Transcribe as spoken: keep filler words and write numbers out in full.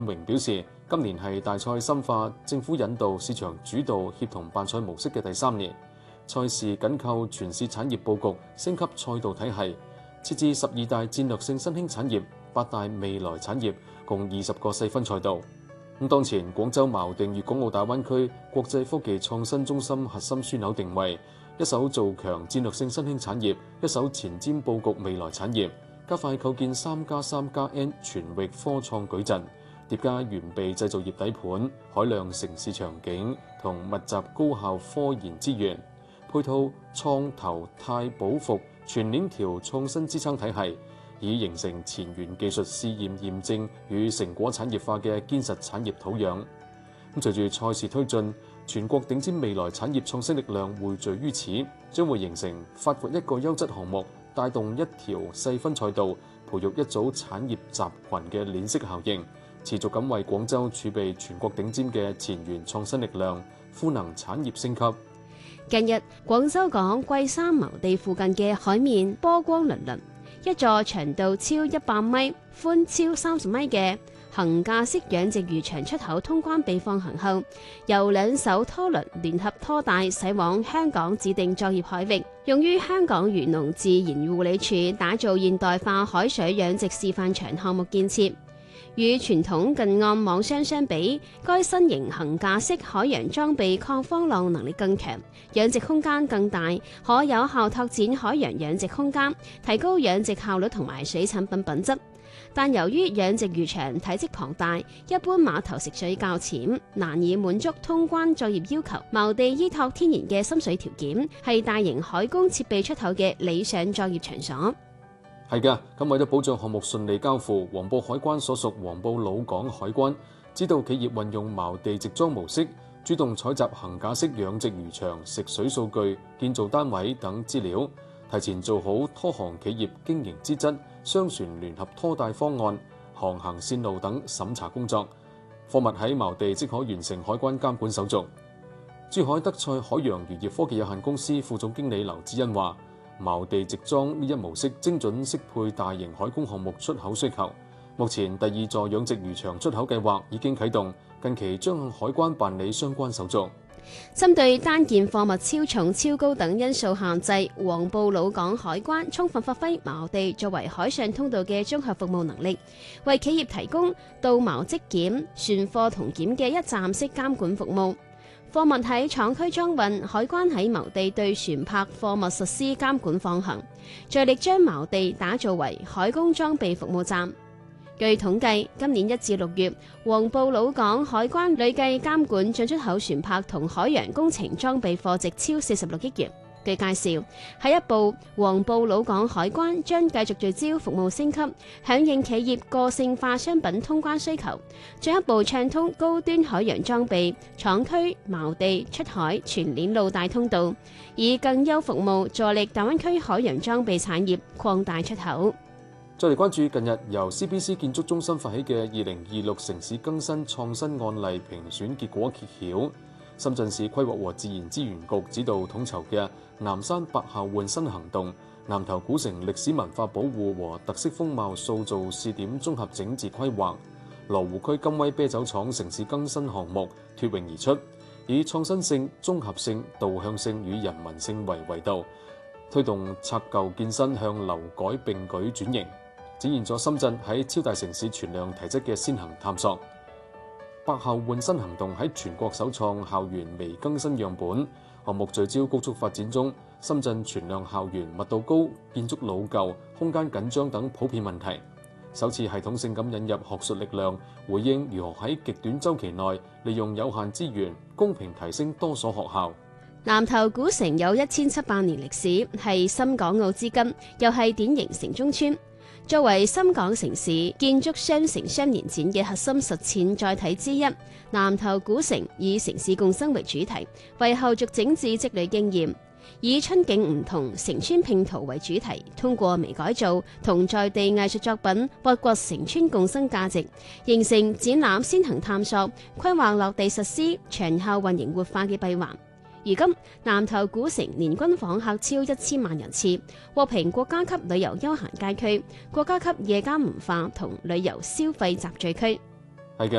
榮表示，今年係大賽深化政府引導、市場主導、協同辦賽模式嘅第三年。賽事緊扣全市產業佈局，升級賽道體系，設置十二大戰略性新興產業、八大未來產業，共二十個細分賽道。咁當前廣州錨定粵港澳大灣區國際科技創新中心核心樞紐定位，一手做強戰略性新興產業，一手前瞻佈局未來產業，加快構建三加三加 N 全域科創矩陣。疊加完備製造業底盤、海量城市場景同密集高效科研資源，配套創投貸保復全鏈條創新支撐體系，以形成前沿技術試驗驗證與成果產業化嘅堅實產業土壤。咁隨住賽事推進，全國頂尖未來產業創新力量匯聚於此，將會形成發掘一個優質項目、帶動一條細分賽道、培育一組產業集群嘅鏈式效應。持續咁為廣州儲備全國頂尖嘅前沿創新力量，賦能產業升級。 近日，廣州港桂山錨地附近嘅海面波光粼粼，一座長度超一百米、寬超三十米嘅桁架式養殖漁場出口通關被放行後，由兩艘拖輪聯合拖帶駛往香港指定作業海域，用於香港漁農自然護理署打造現代化海水養殖示範場項目建設。與傳統近岸網箱相比，該新型桁架式海洋裝備抗風浪能力更強，養殖空間更大，可有效拓展海洋養殖空間，提高養殖效率同埋水產品品質。但由於養殖漁場體積龐大，一般碼頭食水較淺，難以滿足通關作業要求。錨地依託天然嘅深水條件，係大型海工設備出口嘅理想作業場所。 係嘅，咁為咗保障項目順利交付，黃埔海關所屬黃埔老港海關指導企業運用錨地直裝模式，主動採集桁架式養殖漁場食水數據、建造單位等資料，提前做好拖航企業經營資質、雙船聯合拖帶方案、航行線路等審查工作。貨物喺錨地即可完成海關監管手續。珠海德賽海洋漁業科技有限公司副總經理劉子欣話，錨地直裝呢一模式精準適配大型海工項目出口需求。目前第二座養殖漁場出口計劃已經啟動，近期將向海關辦理相關手續。 針對單件貨物超重、超高等因素限制，黃埔老港海關充分發揮錨地作為海上通道嘅綜合服務能力，為企業提供到錨即檢、船貨同檢嘅一站式監管服務。貨物喺廠區裝運，海關喺錨地對船舶貨物實施監管放行，着力將錨地打造為海工裝備服務站。據統計，今年一至六月，黃埔老港海關累計監管進出口船舶同海洋工程裝備貨值超四十六億元。據介紹，下一步黃埔老港海關將繼續聚焦服務升級，響應企業個性化商品通關需求，進一步暢通高端海洋裝備廠區、錨地出海全鏈路大通道，以更優服務助力大灣區海洋裝備產業擴大出口。 再嚟關注近日由 C B C 建築中心發起嘅二零二六城市更新創新案例評選結果揭曉。深圳市規劃和自然資源局指導統籌嘅南山百校換新行動、南頭古城歷史文化保護和特色風貌塑造試點綜合整治規劃、羅湖區金威啤酒廠城市更新項目脫穎而出，以創新性、綜合性、導向性與人民性為維度，推動拆舊建新向樓改並舉轉型，展現咗深圳喺超大城市存量提質嘅先行探索。百校換新行動喺全國首創校園微更新樣本項目，聚焦高速發展中深圳存量校園密度高、建築老舊、空間緊張等普遍問題，首次系統性咁引入學術力量，回應如何喺極短週期內利用有限資源，公平提升多所學校。 南頭古城有一千七百年歷史，係深港澳之根，又係典型城中村。作為深港城市建築雙城雙年展嘅核心實踐載體之一，南頭古城以城市共生為主題，為後續整治積累經驗，以春景唔同城村拼圖為主題，通過微改造同在地藝術作品挖掘城村共生價值，形成展覽先行探索、規劃落地實施、長效運營活化嘅閉環。如今，南頭古城年均訪客超一千萬人次，獲評國家級旅遊休閒街區、國家級夜間文化同旅遊消費集聚區。